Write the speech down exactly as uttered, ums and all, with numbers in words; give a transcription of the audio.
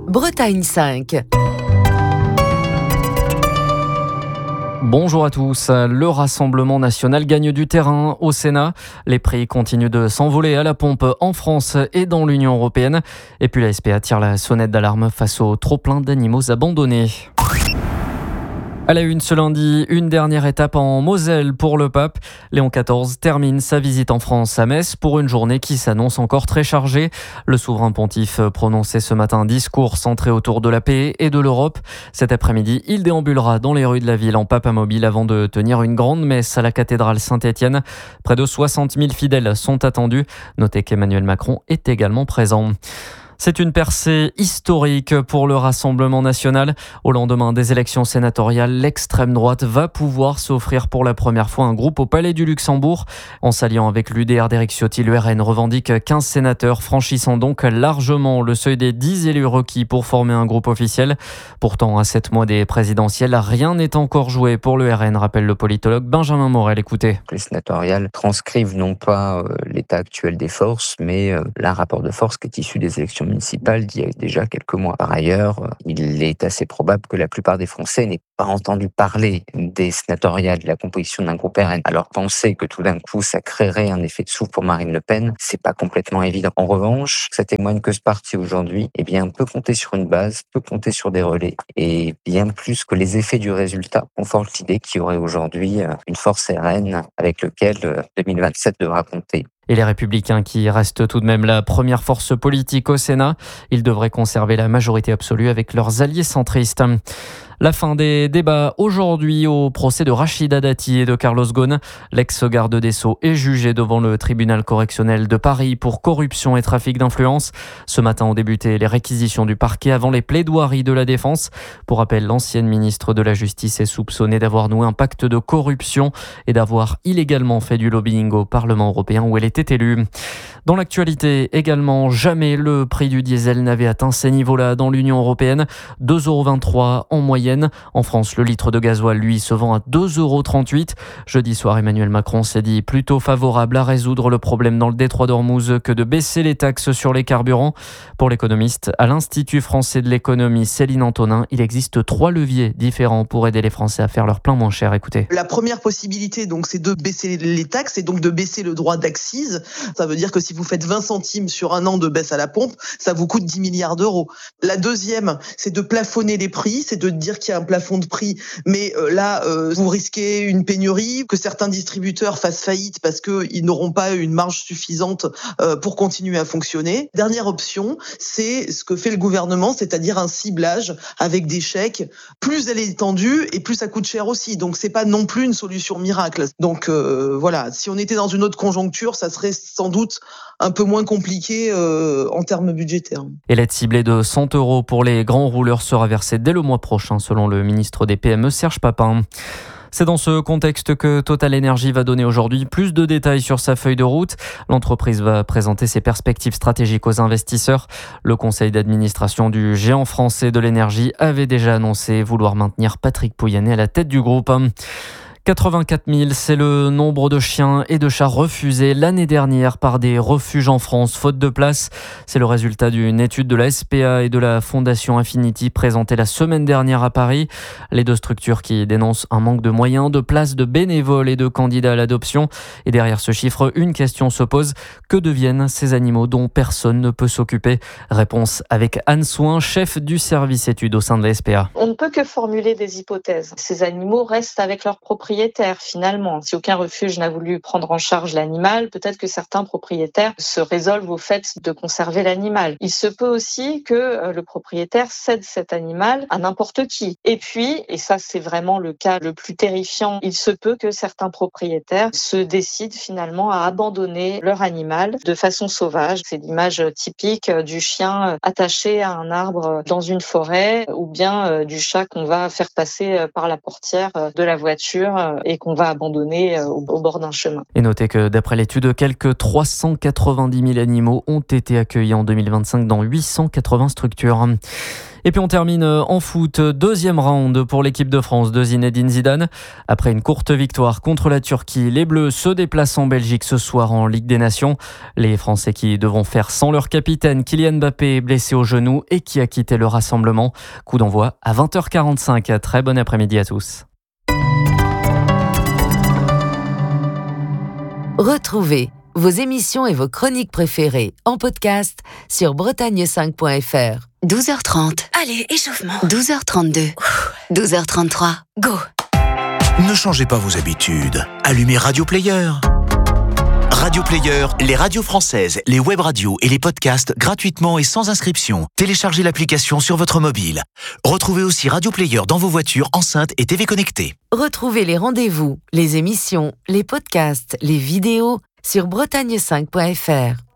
Bretagne cinq. Bonjour à tous. Le Rassemblement national gagne du terrain au Sénat. Les prix continuent de s'envoler à la pompe en France et dans l'Union européenne. Et puis la S P A tire la sonnette d'alarme face au trop-plein d'animaux abandonnés. À la une ce lundi, une dernière étape en Moselle pour le pape. Léon quatorze termine sa visite en France à Metz pour une journée qui s'annonce encore très chargée. Le souverain pontife prononçait ce matin un discours centré autour de la paix et de l'Europe. Cet après-midi, il déambulera dans les rues de la ville en papa mobile avant de tenir une grande messe à la cathédrale Saint-Étienne. Près de soixante mille fidèles sont attendus. Notez qu'Emmanuel Macron est également présent. C'est une percée historique pour le Rassemblement national. Au lendemain des élections sénatoriales, l'extrême droite va pouvoir s'offrir pour la première fois un groupe au Palais du Luxembourg. En s'alliant avec l'U D R d'Éric Ciotti, le R N revendique quinze sénateurs, franchissant donc largement le seuil des dix élus requis pour former un groupe officiel. Pourtant, à sept mois des présidentielles, rien n'est encore joué pour le R N, rappelle le politologue Benjamin Morel. Écoutez. Les sénatoriales transcrivent non pas euh, l'état actuel des forces, mais euh, un rapport de force qui est issu des élections municipale d'il y a déjà quelques mois. Par ailleurs, il est assez probable que la plupart des Français n'aient pas entendu parler des sénatoriales, de la composition d'un groupe R N. Alors penser que tout d'un coup ça créerait un effet de souffle pour Marine Le Pen, c'est pas complètement évident. En revanche, ça témoigne que ce parti aujourd'hui, eh bien, peut compter sur une base, peut compter sur des relais, et bien plus que les effets du résultat confortent l'idée qu'il y aurait aujourd'hui une force R N avec laquelle deux mille vingt-sept devra compter. Et les Républicains qui restent tout de même la première force politique au Sénat, ils devraient conserver la majorité absolue avec leurs alliés centristes. La fin des débats aujourd'hui au procès de Rachida Dati et de Carlos Ghosn. L'ex-garde des Sceaux est jugé devant le tribunal correctionnel de Paris pour corruption et trafic d'influence. Ce matin ont débuté les réquisitions du parquet avant les plaidoiries de la défense. Pour rappel, l'ancienne ministre de la Justice est soupçonnée d'avoir noué un pacte de corruption et d'avoir illégalement fait du lobbying au Parlement européen où elle était élue. Dans l'actualité également, jamais le prix du diesel n'avait atteint ces niveaux-là dans l'Union européenne. deux euros vingt-trois en moyenne. En France, le litre de gasoil, lui, se vend à deux euros trente-huit. Jeudi soir, Emmanuel Macron s'est dit plutôt favorable à résoudre le problème dans le détroit d'Ormuz que de baisser les taxes sur les carburants. Pour l'économiste, à l'Institut français de l'économie, Céline Antonin, il existe trois leviers différents pour aider les Français à faire leur plein moins cher. Écoutez. La première possibilité, donc, c'est de baisser les taxes et donc de baisser le droit d'accise. Ça veut dire que si vous faites vingt centimes sur un an de baisse à la pompe, ça vous coûte dix milliards d'euros. La deuxième, c'est de plafonner les prix, c'est de dire qu'il y a un plafond de prix, mais euh, là, euh, vous risquez une pénurie, que certains distributeurs fassent faillite parce qu'ils n'auront pas une marge suffisante euh, pour continuer à fonctionner. Dernière option, c'est ce que fait le gouvernement, c'est-à-dire un ciblage avec des chèques. Plus elle est étendue et plus ça coûte cher aussi. Donc c'est pas non plus une solution miracle. Donc euh, voilà, si on était dans une autre conjoncture, ça serait sans doute un peu moins compliqué euh, en termes budgétaires. Et l'aide ciblée de cent euros pour les grands rouleurs sera versée dès le mois prochain, selon le ministre des P M E, Serge Papin. C'est dans ce contexte que Total Energy va donner aujourd'hui plus de détails sur sa feuille de route. L'entreprise va présenter ses perspectives stratégiques aux investisseurs. Le conseil d'administration du géant français de l'énergie avait déjà annoncé vouloir maintenir Patrick Pouyanné à la tête du groupe. quatre-vingt-quatre mille, c'est le nombre de chiens et de chats refusés l'année dernière par des refuges en France, faute de place. C'est le résultat d'une étude de la S P A et de la Fondation Infinity présentée la semaine dernière à Paris. Les deux structures qui dénoncent un manque de moyens, de places, de bénévoles et de candidats à l'adoption. Et derrière ce chiffre, une question se pose. Que deviennent ces animaux dont personne ne peut s'occuper? Réponse avec Anne Soin, chef du service études au sein de la S P A. On ne peut que formuler des hypothèses. Ces animaux restent avec leurs propriétaires. Finalement, si aucun refuge n'a voulu prendre en charge l'animal, peut-être que certains propriétaires se résolvent au fait de conserver l'animal. Il se peut aussi que le propriétaire cède cet animal à n'importe qui. Et puis, et ça c'est vraiment le cas le plus terrifiant, il se peut que certains propriétaires se décident finalement à abandonner leur animal de façon sauvage. C'est l'image typique du chien attaché à un arbre dans une forêt ou bien du chat qu'on va faire passer par la portière de la voiture et qu'on va abandonner au bord d'un chemin. Et notez que d'après l'étude, quelques trois cent quatre-vingt-dix mille animaux ont été accueillis en deux mille vingt-cinq dans huit cent quatre-vingts structures. Et puis on termine en foot, deuxième round pour l'équipe de France de Zinedine Zidane. Après une courte victoire contre la Turquie, les Bleus se déplacent en Belgique ce soir en Ligue des Nations. Les Français qui devront faire sans leur capitaine Kylian Mbappé, blessé au genou et qui a quitté le rassemblement. Coup d'envoi à vingt heures quarante-cinq. Très bon après-midi à tous. Retrouvez vos émissions et vos chroniques préférées en podcast sur bretagne cinq point f r. douze heures trente. Allez, échauffement. douze heures trente-deux. douze heures trente-trois. Go. Ne changez pas vos habitudes. Allumez Radio Player. Radio Player, les radios françaises, les web radios et les podcasts gratuitement et sans inscription. Téléchargez l'application sur votre mobile. Retrouvez aussi Radio Player dans vos voitures, enceintes et T V connectées. Retrouvez les rendez-vous, les émissions, les podcasts, les vidéos sur bretagne cinq point f r.